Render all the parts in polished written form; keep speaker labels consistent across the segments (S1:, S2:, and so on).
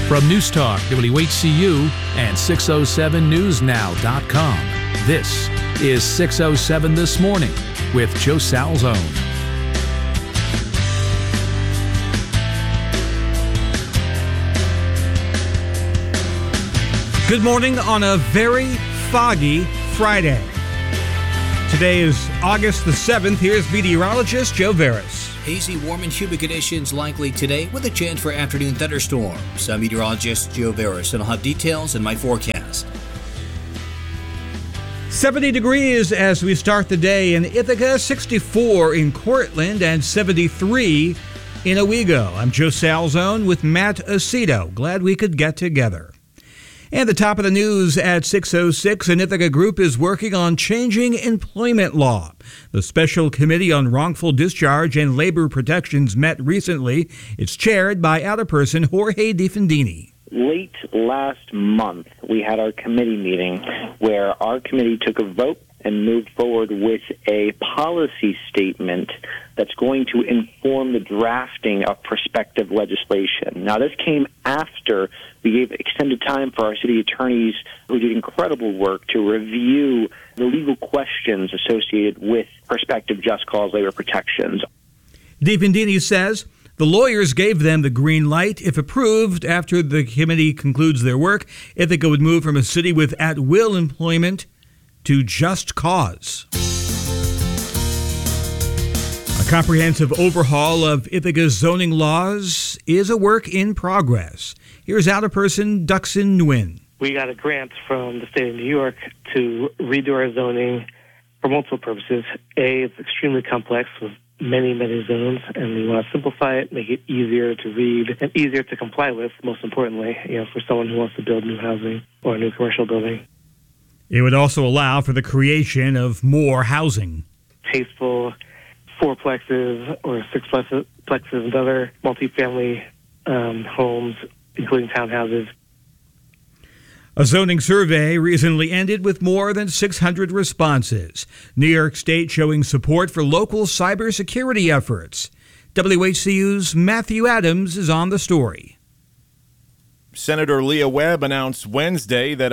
S1: From News Talk, WHCU, and 607newsnow.com, this is 607 This Morning with Joe Salzone.
S2: Good morning on a very foggy Friday. Today is August the 7th. Here's meteorologist Joe Veras.
S3: Hazy, warm, and humid conditions likely today with a chance for afternoon thunderstorms. I'm meteorologist Joe Veras, and I'll have details in my forecast.
S2: 70 degrees as we start the day in Ithaca, 64 in Cortland, and 73 in Owego. I'm Joe Salzone with Matt Aceto. Glad we could get together. And the top of the news at 6:06, an Ithaca group is working on changing employment law. The Special Committee on Wrongful Discharge and Labor Protections met recently. It's chaired by alderperson Jorge DeFendini.
S4: Late last month, we had our committee meeting where our committee took a vote and moved forward with a policy statement that's going to inform the drafting of prospective legislation. Now, this came after we gave extended time for our city attorneys, who did incredible work, to review the legal questions associated with prospective just cause labor protections.
S2: DeFendini says the lawyers gave them the green light. If approved, after the committee concludes their work, Ithaca would move from a city with at-will employment to just cause. A comprehensive overhaul of Ithaca's zoning laws is a work in progress. Here's alderperson Duxin Nguyen.
S5: We got a grant from the state of New York to redo our zoning for multiple purposes. A, it's extremely complex with many zones, and we want to simplify it, make it easier to read and easier to comply with, most importantly, for someone who wants to build new housing or a new commercial building.
S2: It would also allow for the creation of more housing.
S5: Tasteful fourplexes or sixplexes and other multifamily homes, including townhouses.
S2: A zoning survey recently ended with more than 600 responses. New York State showing support for local cybersecurity efforts. WHCU's Matthew Adams is on the story.
S6: Senator Leah Webb announced Wednesday that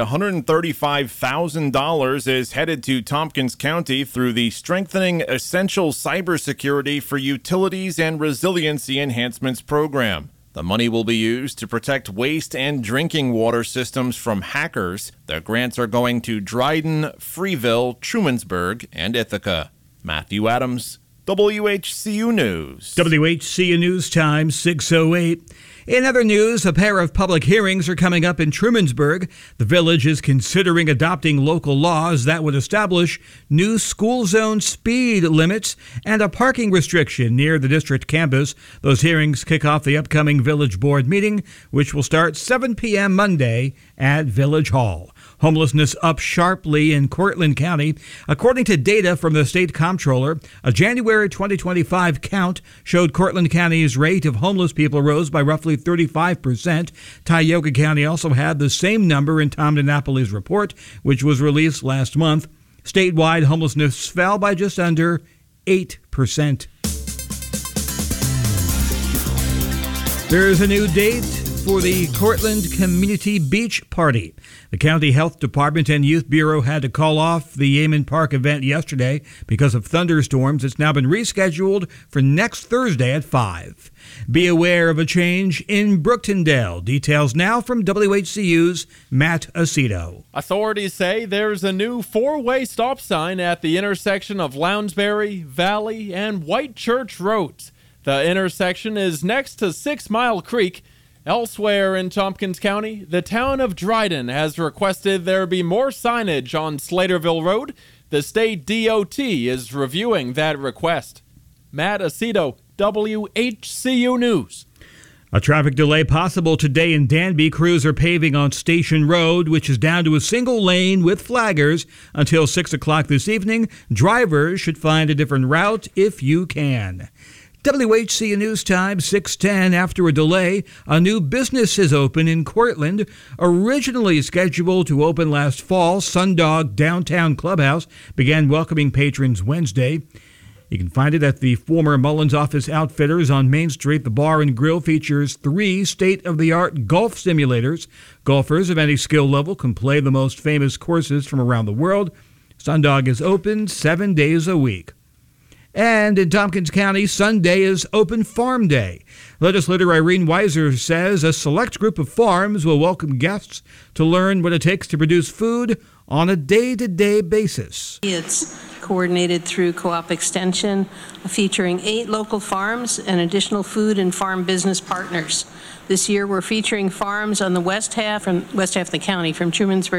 S6: $135,000 is headed to Tompkins County through the Strengthening Essential Cybersecurity for Utilities and Resiliency Enhancements program. The money will be used to protect waste and drinking water systems from hackers. The grants are going to Dryden, Freeville, Trumansburg, and Ithaca. Matthew Adams, WHCU News.
S2: WHCU News Time, 6:08. In other news, a pair of public hearings are coming up in Trumansburg. The village is considering adopting local laws that would establish new school zone speed limits and a parking restriction near the district campus. Those hearings kick off the upcoming village board meeting, which will start 7 p.m. Monday at Village Hall. Homelessness up sharply in Cortland County. According to data from the state comptroller, a January 2025 count showed Cortland County's rate of homeless people rose by roughly 35%. Tioga County also had the same number in Tom DiNapoli's report, which was released last month. Statewide homelessness fell by just under 8%. There is a new date for the Cortland Community Beach Party. The County Health Department and Youth Bureau had to call off the Yeaman Park event yesterday because of thunderstorms. It's now been rescheduled for next Thursday at 5. Be aware of a change in Brooktondale. Details now from WHCU's Matt Aceto.
S7: Authorities say there's a new four-way stop sign at the intersection of Lounsbury, Valley, and White Church Roads. The intersection is next to 6 Mile Creek. Elsewhere in Tompkins County, the town of Dryden has requested there be more signage on Slaterville Road. The state DOT is reviewing that request. Matt Aceto, WHCU News.
S2: A traffic delay possible today in Danby. Crews are paving on Station Road, which is down to a single lane with flaggers until 6 o'clock this evening. Drivers should find a different route if you can. WHCU News Time, 6:10. After a delay, a new business is open in Cortland. Originally scheduled to open last fall, Sundog Downtown Clubhouse began welcoming patrons Wednesday. You can find it at the former Mullins Office Outfitters on Main Street. The bar and grill features 3 state-of-the-art golf simulators. Golfers of any skill level can play the most famous courses from around the world. Sundog is open 7 days a week. And in Tompkins County, Sunday is Open Farm Day. Legislator Irene Weiser says a select group of farms will welcome guests to learn what it takes to produce food on a day-to-day basis.
S8: It's coordinated through Co-op Extension, featuring 8 local farms and additional food and farm business partners. This year, we're featuring farms on the west half of the county, from Trumansburg